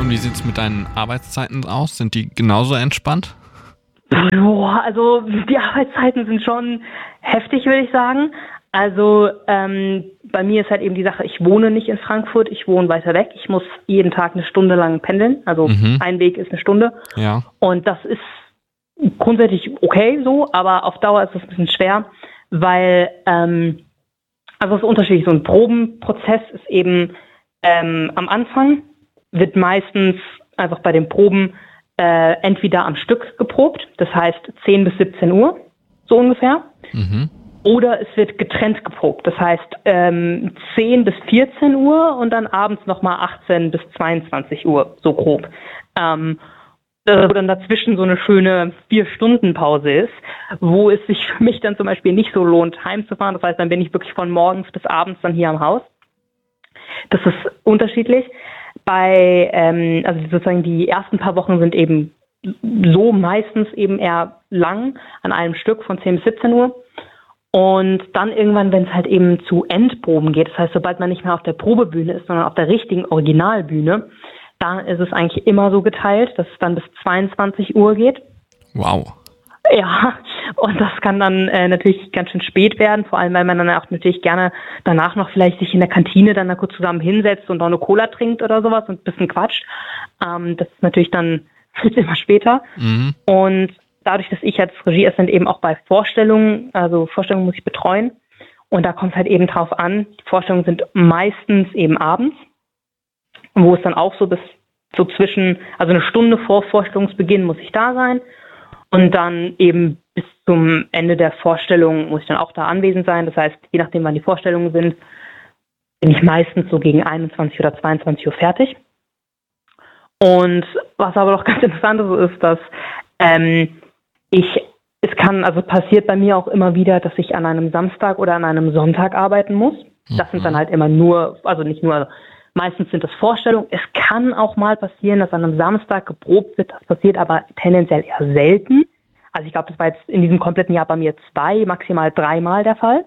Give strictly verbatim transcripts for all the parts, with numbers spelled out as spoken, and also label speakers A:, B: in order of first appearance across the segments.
A: Und wie sieht es mit deinen Arbeitszeiten aus? Sind die genauso entspannt?
B: Boah, also die Arbeitszeiten sind schon heftig, würde ich sagen. Also ähm, bei mir ist halt eben die Sache, ich wohne nicht in Frankfurt, ich wohne weiter weg. Ich muss jeden Tag eine Stunde lang pendeln. Also
A: Mhm.
B: ein Weg ist eine Stunde.
A: Ja.
B: Und das ist grundsätzlich okay so, aber auf Dauer ist es ein bisschen schwer, weil ähm, also es ist unterschiedlich. So ein Probenprozess ist eben ähm, am Anfang wird meistens einfach bei den Proben äh, entweder am Stück geprobt, das heißt zehn bis siebzehn Uhr, so ungefähr.
A: Mhm.
B: Oder es wird getrennt geprobt, das heißt ähm, zehn bis vierzehn Uhr und dann abends nochmal achtzehn bis zweiundzwanzig Uhr, so grob. Ähm, wo dann dazwischen so eine schöne Vier-Stunden-Pause ist, wo es sich für mich dann zum Beispiel nicht so lohnt, heimzufahren. Das heißt, dann bin ich wirklich von morgens bis abends dann hier am Haus. Das ist unterschiedlich. Bei, ähm, also sozusagen die ersten paar Wochen sind eben so meistens eben eher lang an einem Stück von zehn bis siebzehn Uhr. Und dann irgendwann, wenn es halt eben zu Endproben geht, das heißt, sobald man nicht mehr auf der Probebühne ist, sondern auf der richtigen Originalbühne, da ist es eigentlich immer so geteilt, dass es dann bis zweiundzwanzig Uhr geht.
A: Wow.
B: Ja, und das kann dann äh, natürlich ganz schön spät werden, vor allem, weil man dann auch natürlich gerne danach noch vielleicht sich in der Kantine dann da kurz zusammen hinsetzt und auch eine Cola trinkt oder sowas und ein bisschen quatscht. Ähm, das ist natürlich dann immer später.
A: Mhm.
B: Und dadurch, dass ich als Regieassistent eben auch bei Vorstellungen, also Vorstellungen muss ich betreuen, und da kommt es halt eben drauf an, die Vorstellungen sind meistens eben abends, wo es dann auch so bis so zwischen, also eine Stunde vor Vorstellungsbeginn muss ich da sein und dann eben bis zum Ende der Vorstellung muss ich dann auch da anwesend sein. Das heißt, je nachdem, wann die Vorstellungen sind, bin ich meistens so gegen einundzwanzig oder zweiundzwanzig Uhr fertig. Und was aber noch ganz interessant ist, ist, dass ähm, ich, es kann, also passiert bei mir auch immer wieder, dass ich an einem Samstag oder an einem Sonntag arbeiten muss. Das sind dann halt immer nur, also nicht nur, meistens sind das Vorstellungen. Es kann auch mal passieren, dass an einem Samstag geprobt wird. Das passiert aber tendenziell eher selten. Also ich glaube, das war jetzt in diesem kompletten Jahr bei mir zwei, maximal dreimal der Fall.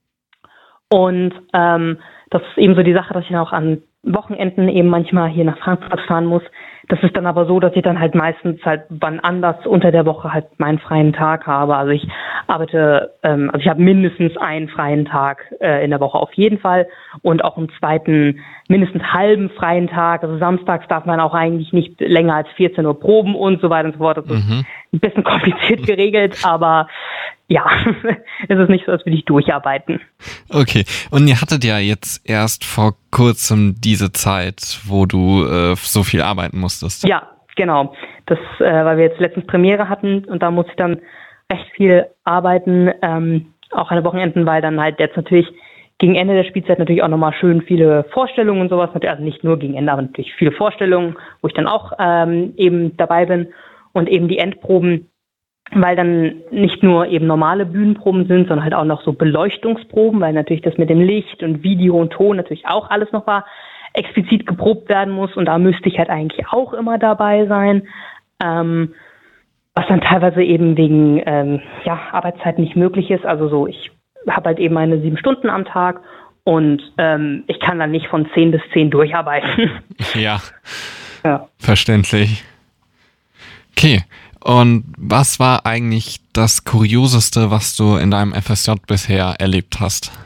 B: Und ähm, das ist eben so die Sache, dass ich dann auch an Wochenenden eben manchmal hier nach Frankfurt fahren muss. Das ist dann aber so, dass ich dann halt meistens halt wann anders unter der Woche halt meinen freien Tag habe. Also ich arbeite, ähm, also ich habe mindestens einen freien Tag äh, in der Woche auf jeden Fall und auch einen zweiten, mindestens halben freien Tag. Also samstags darf man auch eigentlich nicht länger als vierzehn Uhr proben und so weiter und so fort. Das ist
A: Mhm.
B: ein bisschen kompliziert geregelt, aber ja, es ist nicht so, als würde ich durcharbeiten.
A: Okay, und ihr hattet ja jetzt erst vor kurzem diese Zeit, wo du äh, so viel arbeiten musstest.
B: Ja, genau. Das, äh, weil wir jetzt letztens Premiere hatten und da musste ich dann recht viel arbeiten, ähm, auch an den Wochenenden, weil dann halt jetzt natürlich gegen Ende der Spielzeit natürlich auch nochmal schön viele Vorstellungen und sowas, also nicht nur gegen Ende, aber natürlich viele Vorstellungen, wo ich dann auch ähm, eben dabei bin und eben die Endproben, weil dann nicht nur eben normale Bühnenproben sind, sondern halt auch noch so Beleuchtungsproben, weil natürlich das mit dem Licht und Video und Ton natürlich auch alles noch mal explizit geprobt werden muss und da müsste ich halt eigentlich auch immer dabei sein, ähm, was dann teilweise eben wegen ähm, ja, Arbeitszeit nicht möglich ist. Also so, ich habe halt eben meine sieben Stunden am Tag und ähm, ich kann dann nicht von zehn bis zehn durcharbeiten.
A: Ja,
B: ja.
A: Verständlich. Okay. Und was war eigentlich das Kurioseste, was du in deinem F S J bisher erlebt hast?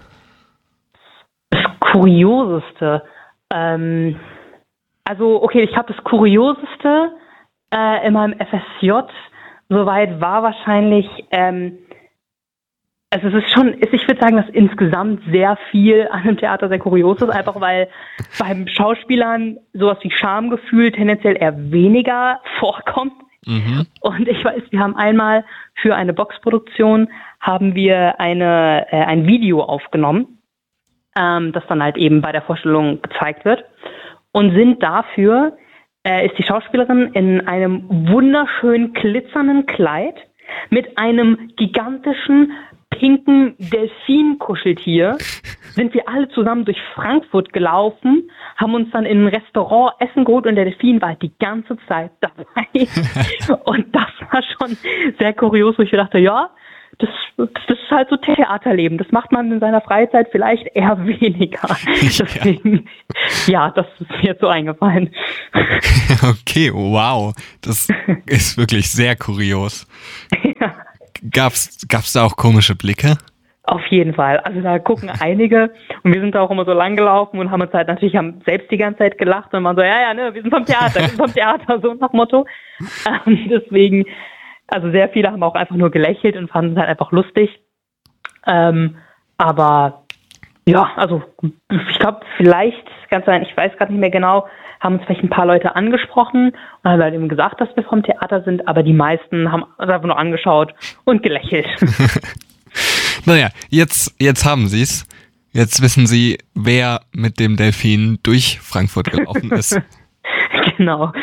B: Das Kurioseste? Ähm, also, okay, ich glaube, das Kurioseste äh, in meinem F S J soweit war wahrscheinlich, ähm, also es ist schon, ich würde sagen, dass insgesamt sehr viel an dem Theater sehr kurios ist, einfach weil beim Schauspielern sowas wie Schamgefühl tendenziell eher weniger vorkommt.
A: Mhm.
B: Und ich weiß, wir haben einmal für eine Boxproduktion haben wir eine äh, ein Video aufgenommen, ähm, das dann halt eben bei der Vorstellung gezeigt wird und sind dafür, äh, ist die Schauspielerin in einem wunderschön glitzernden Kleid mit einem gigantischen pinken Delfin-Kuscheltier sind wir alle zusammen durch Frankfurt gelaufen, haben uns dann in ein Restaurant Essen geholt und der Delfin war halt die ganze Zeit dabei. Und das war schon sehr kurios, wo ich dachte, ja, das, das ist halt so Theaterleben. Das macht man in seiner Freizeit vielleicht eher weniger. Deswegen, ja, das ist mir jetzt so eingefallen.
A: Okay, wow. Das ist wirklich sehr kurios. Ja. Gab's, gab's da auch komische Blicke?
B: Auf jeden Fall. Also da gucken einige und wir sind da auch immer so lang gelaufen und haben uns halt natürlich haben selbst die ganze Zeit gelacht und waren so, ja, ja, ne, wir sind vom Theater, wir sind vom Theater, so nach Motto. Ähm, deswegen, also sehr viele haben auch einfach nur gelächelt und fanden es halt einfach lustig. Ähm, aber ja, also ich glaube vielleicht, ganz sein, ich weiß gerade nicht mehr genau, haben uns vielleicht ein paar Leute angesprochen und haben halt eben gesagt, dass wir vom Theater sind, aber die meisten haben uns einfach nur angeschaut und gelächelt.
A: Naja, jetzt, jetzt haben sie es. Jetzt wissen sie, wer mit dem Delfin durch Frankfurt gelaufen ist.
B: Genau.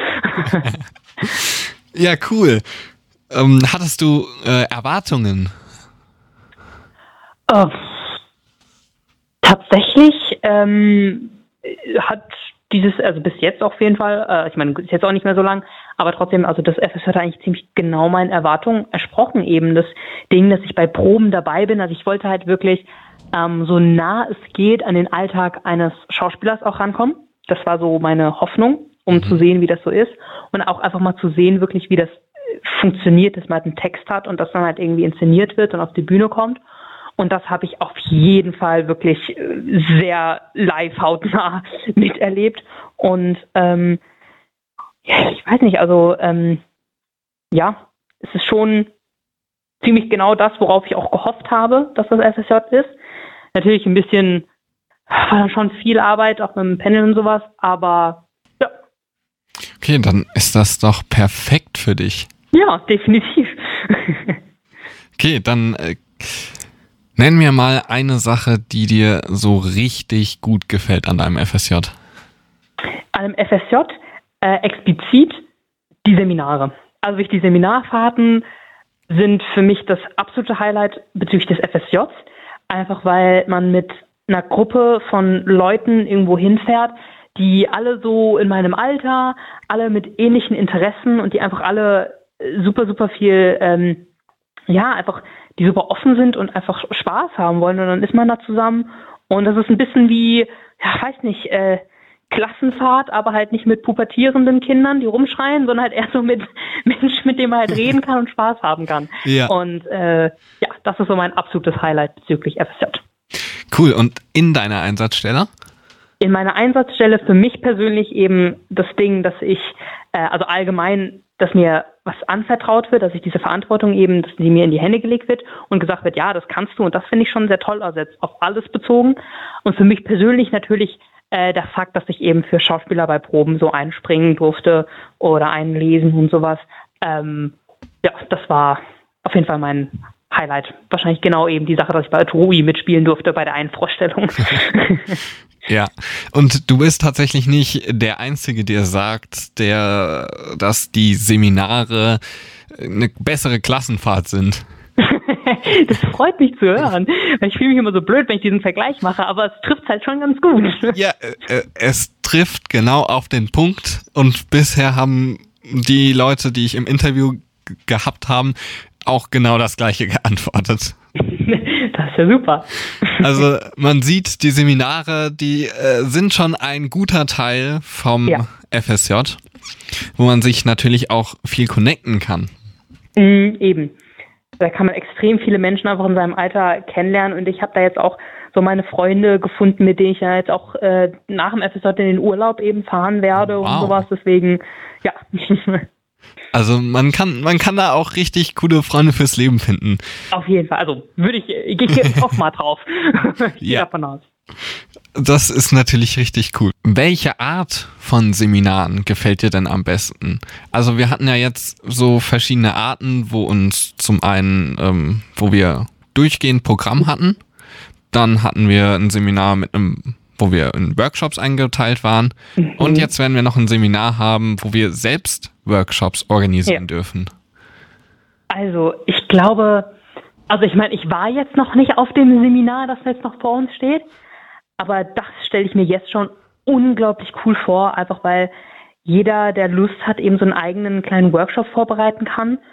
A: Ja, cool. Ähm, hattest du äh, Erwartungen?
B: Oh, tatsächlich ähm, hat dieses, also bis jetzt auf jeden Fall, äh, ich meine, ist jetzt auch nicht mehr so lang, aber trotzdem, also das F S J hat eigentlich ziemlich genau meinen Erwartungen entsprochen eben. Das Ding, dass ich bei Proben dabei bin, also ich wollte halt wirklich ähm, so nah es geht an den Alltag eines Schauspielers auch rankommen. Das war so meine Hoffnung, um mhm. zu sehen, wie das so ist und auch einfach mal zu sehen, wirklich, wie das funktioniert, dass man halt einen Text hat und das dann halt irgendwie inszeniert wird und auf die Bühne kommt. Und das habe ich auf jeden Fall wirklich sehr live hautnah miterlebt. Und ähm, ja, ich weiß nicht, also ähm, ja, es ist schon ziemlich genau das, worauf ich auch gehofft habe, dass das F S J ist. Natürlich ein bisschen, war dann schon viel Arbeit, auch mit dem Panel und sowas, aber ja.
A: Okay, dann ist das doch perfekt für dich.
B: Ja, definitiv.
A: Okay, dann äh, nenn mir mal eine Sache, die dir so richtig gut gefällt an deinem F S J.
B: An dem F S J äh, explizit die Seminare. Also die Seminarfahrten sind für mich das absolute Highlight bezüglich des F S Js. Einfach weil man mit einer Gruppe von Leuten irgendwo hinfährt, die alle so in meinem Alter, alle mit ähnlichen Interessen und die einfach alle super, super viel, ähm, ja, einfach die super offen sind und einfach Spaß haben wollen. Und dann ist man da zusammen und das ist ein bisschen wie, ja, weiß nicht, äh, Klassenfahrt, aber halt nicht mit pubertierenden Kindern, die rumschreien, sondern halt eher so mit Menschen, mit denen man halt reden kann und Spaß haben kann. Ja. Und äh, ja, das ist so mein absolutes Highlight bezüglich F S J.
A: Cool. Und in deiner Einsatzstelle?
B: In meiner Einsatzstelle für mich persönlich eben das Ding, dass ich, äh, also allgemein, dass mir was anvertraut wird, dass ich diese Verantwortung eben, dass die mir in die Hände gelegt wird und gesagt wird, ja, das kannst du und das finde ich schon sehr toll, also jetzt auf alles bezogen. Und für mich persönlich natürlich äh, der Fakt, dass ich eben für Schauspieler bei Proben so einspringen durfte oder einlesen und sowas. Ähm, ja, das war auf jeden Fall mein Highlight. Wahrscheinlich genau eben die Sache, dass ich bei Trui mitspielen durfte bei der einen Vorstellung.
A: Ja, und du bist tatsächlich nicht der Einzige, der sagt, der, dass die Seminare eine bessere Klassenfahrt sind.
B: Das freut mich zu hören. Ich fühle mich immer so blöd, wenn ich diesen Vergleich mache, aber es trifft halt schon ganz gut.
A: Ja, äh, es trifft genau auf den Punkt und bisher haben die Leute, die ich im Interview g- gehabt haben, auch genau das Gleiche geantwortet.
B: Das ist ja super.
A: Also man sieht, die Seminare, die äh, sind schon ein guter Teil vom ja. F S J, wo man sich natürlich auch viel connecten kann.
B: Mm, eben. Da kann man extrem viele Menschen einfach in seinem Alter kennenlernen und ich habe da jetzt auch so meine Freunde gefunden, mit denen ich ja jetzt auch äh, nach dem F S J in den Urlaub eben fahren werde wow. und sowas. Deswegen, ja.
A: Also man kann man kann da auch richtig coole Freunde fürs Leben finden.
B: Auf jeden Fall. Also würde ich, ich gehe auch mal drauf. Ich gehe
A: ja.
B: davon aus.
A: Das ist natürlich richtig cool. Welche Art von Seminaren gefällt dir denn am besten? Also wir hatten ja jetzt so verschiedene Arten, wo uns zum einen, ähm, wo wir durchgehend Programm hatten. Dann hatten wir ein Seminar mit einem, wo wir in Workshops eingeteilt waren. Mhm. Und jetzt werden wir noch ein Seminar haben, wo wir selbst Workshops organisieren ja. dürfen.
B: Also ich glaube, also ich meine, ich war jetzt noch nicht auf dem Seminar, das jetzt noch vor uns steht. Aber das stelle ich mir jetzt schon unglaublich cool vor, einfach weil jeder, der Lust hat, eben so einen eigenen kleinen Workshop vorbereiten kann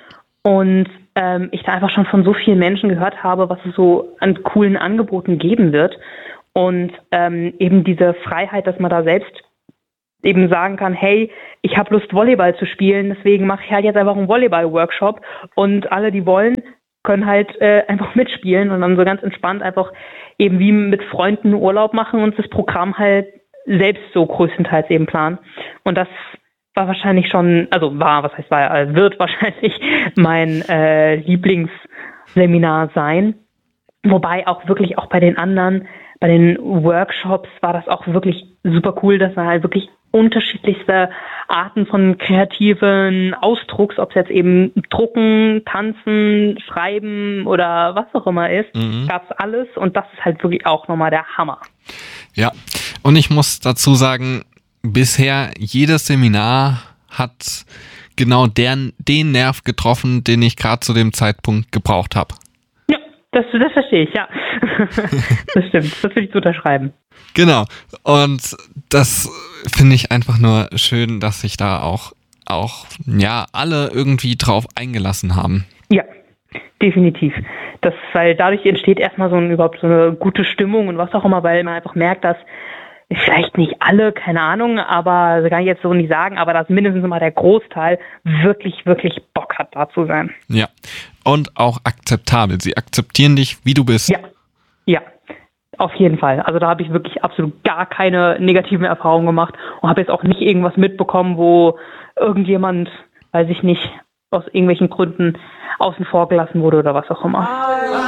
B: Und ähm, ich da einfach schon von so vielen Menschen gehört habe, was es so an coolen Angeboten geben wird. Und ähm, eben diese Freiheit, dass man da selbst eben sagen kann, hey, ich habe Lust, Volleyball zu spielen, deswegen mache ich halt jetzt einfach einen Volleyball-Workshop und alle, die wollen, können halt äh, einfach mitspielen und dann so ganz entspannt einfach eben wie mit Freunden Urlaub machen und das Programm halt selbst so größtenteils eben planen. Und das war wahrscheinlich schon, also war, was heißt war, äh, wird wahrscheinlich mein äh, Lieblingsseminar sein. Wobei auch wirklich auch bei den anderen, bei den Workshops war das auch wirklich super cool, dass man halt wirklich unterschiedlichste Arten von kreativen Ausdrucks, ob es jetzt eben Drucken, Tanzen, Schreiben oder was auch immer ist, mhm. gab es alles und das ist halt wirklich auch nochmal der Hammer.
A: Ja, und ich muss dazu sagen, bisher jedes Seminar hat genau den, den Nerv getroffen, den ich gerade zu dem Zeitpunkt gebraucht habe.
B: Ja, das, das verstehe ich, ja. Das stimmt, das würde ich so unterschreiben.
A: Genau, und das finde ich einfach nur schön, dass sich da auch, auch ja, alle irgendwie drauf eingelassen haben.
B: Ja, definitiv. Das, weil dadurch entsteht erstmal so ein, überhaupt so eine gute Stimmung und was auch immer, weil man einfach merkt, dass vielleicht nicht alle, keine Ahnung, aber das kann ich jetzt so nicht sagen, aber dass mindestens mal der Großteil wirklich, wirklich Bock hat, da zu sein.
A: Ja, und auch akzeptabel. Sie akzeptieren dich, wie du bist.
B: Ja, ja. Auf jeden Fall. Also da habe ich wirklich absolut gar keine negativen Erfahrungen gemacht und habe jetzt auch nicht irgendwas mitbekommen, wo irgendjemand, weiß ich nicht, aus irgendwelchen Gründen außen vor gelassen wurde oder was auch immer.